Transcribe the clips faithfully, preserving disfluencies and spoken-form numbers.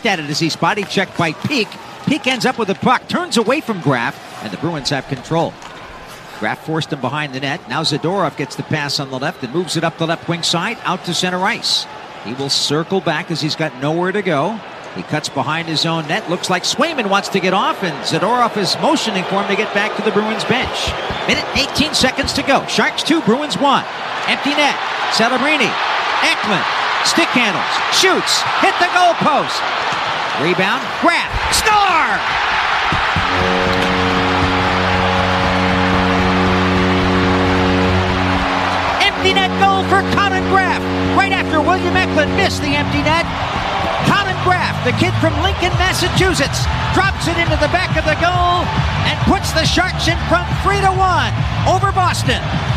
looked at it as he's body checked by Peak. Peak ends up with the puck, turns away from Graf, and the Bruins have control. Graf forced him behind the net. Now Zadorov gets the pass on the left and moves it up the left wing side out to center ice. He will circle back as he's got nowhere to go. He cuts behind his own net. Looks like Swayman wants to get off, and Zadorov is motioning for him to get back to the Bruins bench. Minute and eighteen seconds to go. Sharks two, Bruins one. Empty net. Celebrini. Eklund. Stick handles. Shoots. Hit the goalpost. Rebound. Graf. Score! Empty net goal for Colin Graf. Right after William Eklund missed the empty net. Colin Graf, the kid from Lincoln, Massachusetts, drops it into the back of the goal and puts the Sharks in front three to one over Boston.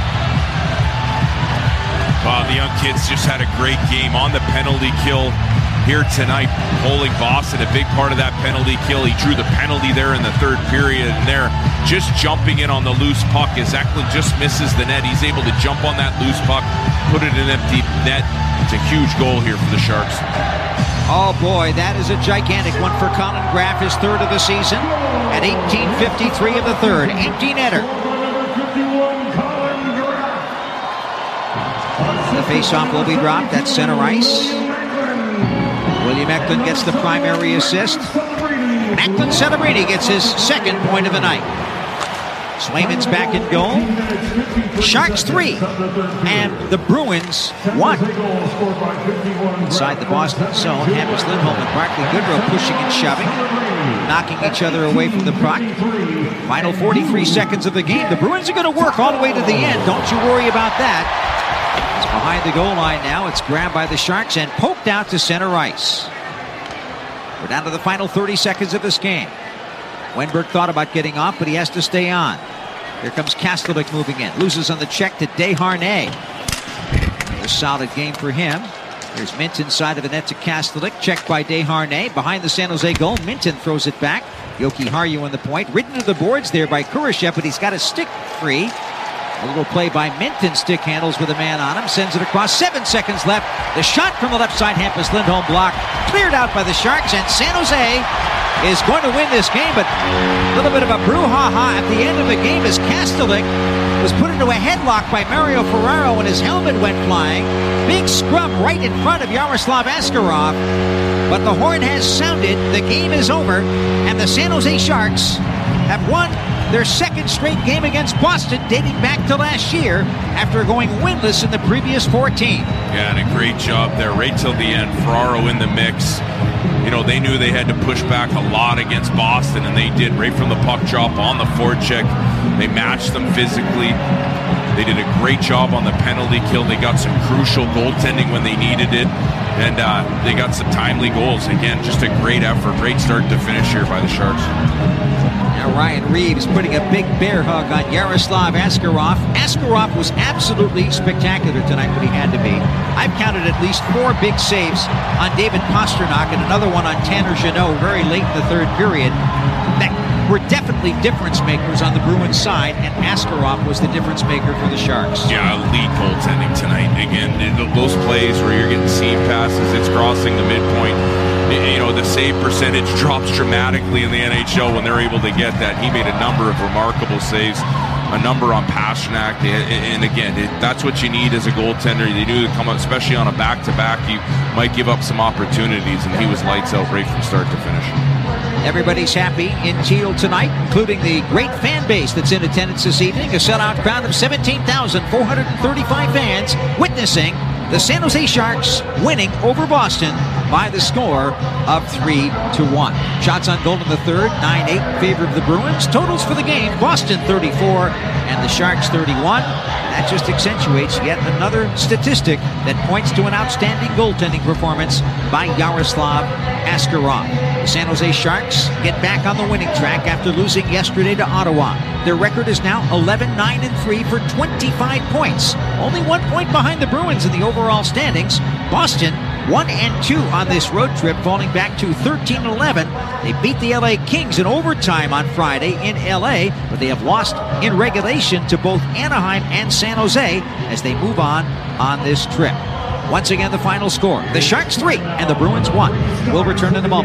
Wow, the young kids just had a great game on the penalty kill here tonight, holding Boston. A big part of that penalty kill. He drew the penalty there in the third period, and they're just jumping in on the loose puck as Eklund just misses the net. He's able to jump on that loose puck, put it in an empty net. It's a huge goal here for the Sharks. Oh boy, that is a gigantic one for Colin Graf, his third of the season at eighteen fifty-three of the third. Empty netter. The faceoff will be dropped at center ice. William Eklund gets the primary assist. Eklund Celebrini gets his second point of the night. Swayman's back in goal. Sharks three and the Bruins one. Inside the Boston zone, Hampus Lindholm and Barclay Goodrow pushing and shoving, knocking each other away from the puck. Final forty-three seconds of the game. The Bruins are going to work all the way to the end. Don't you worry about that. It's behind the goal line now. It's grabbed by the Sharks and poked out to center ice. We're down to the final thirty seconds of this game. Wenberg thought about getting off, but he has to stay on. Here comes Kastelik moving in. Loses on the check to Desharnais. A solid game for him. There's Minton side of the net to Kastelik. Checked by Desharnais. Behind the San Jose goal, Minton throws it back. Yoki Haru on the point. Ridden to the boards there by Kurashev, but he's got a stick free. A little play by Minton. Stick handles with a man on him. Sends it across. Seven seconds left. The shot from the left side. Hampus Lindholm blocked. Cleared out by the Sharks, and San Jose is going to win this game, but a little bit of a brouhaha at the end of the game as Kastelik was put into a headlock by Mario Ferraro and his helmet went flying. Big scrub right in front of Yaroslav Askarov, but the horn has sounded. The game is over, and the San Jose Sharks have won their second straight game against Boston, dating back to last year after going winless in the previous fourteen. Yeah, and a great job there right till the end. Ferraro in the mix. You know, they knew they had to push back a lot against Boston, and they did right from the puck drop on the forecheck. They matched them physically. They did a great job on the penalty kill. They got some crucial goaltending when they needed it, and uh, they got some timely goals. Again, just a great effort, great start to finish here by the Sharks. Now Ryan Reeves putting a big bear hug on Yaroslav Askarov. Askarov was absolutely spectacular tonight when he had to be. I've counted at least four big saves on David Pastrnak and another one on Tanner Jeannot very late in the third period. That were definitely difference makers on the Bruins side, and Askarov was the difference maker for the Sharks. Yeah, elite goaltending tonight. Again, those plays where you're getting seam passes, it's crossing the midpoint. You know, the save percentage drops dramatically in the N H L when they're able to get that. He made a number of remarkable saves, a number on Pastrnak, and again, it, that's what you need as a goaltender. They knew to come up, especially on a back-to-back, you might give up some opportunities, and he was lights out right from start to finish. Everybody's happy in Teal tonight, including the great fan base that's in attendance this evening. A sellout crowd of seventeen thousand four hundred thirty-five fans witnessing the San Jose Sharks winning over Boston by the score of three to one. Shots on goal in the third, nine eight in favor of the Bruins. Totals for the game, Boston thirty-four and the Sharks thirty-one. That just accentuates yet another statistic that points to an outstanding goaltending performance by Yaroslav Askarov. The San Jose Sharks get back on the winning track after losing yesterday to Ottawa. Their record is now eleven nine and three for twenty-five points. Only one point behind the Bruins in the overall standings. Boston one and two on this road trip, falling back to thirteen and eleven. They beat the L A Kings in overtime on Friday in L A, but they have lost in regulation to both Anaheim and San Jose as they move on on this trip. Once again, the final score, the Sharks three and the Bruins one. We'll return in a moment.